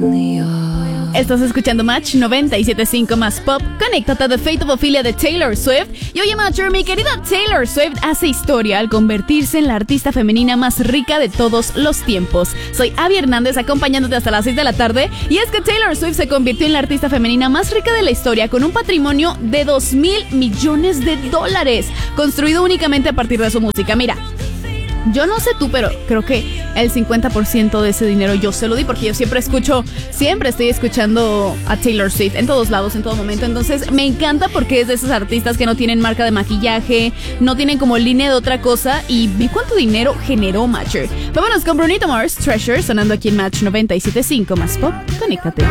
Estás escuchando Match 97.5 más pop. Conéctate a The Fate of Ophelia de Taylor Swift. Y oye, Matcher, mi querida Taylor Swift hace historia al convertirse en la artista femenina más rica de todos los tiempos. Soy Abby Hernández, acompañándote hasta las 6 de la tarde. Y es que Taylor Swift se convirtió en la artista femenina más rica de la historia, con un patrimonio de $2,000 millones, construido únicamente a partir de su música. Mira, yo no sé tú, pero creo que el 50% de ese dinero yo se lo di, porque yo siempre estoy escuchando a Taylor Swift en todos lados, en todo momento. Entonces me encanta porque es de esas artistas que no tienen marca de maquillaje, no tienen como línea de otra cosa, y vi cuánto dinero generó Matcher. Vámonos con Bruno Mars, Treasure, sonando aquí en Match 97.5 más pop. Conéctate.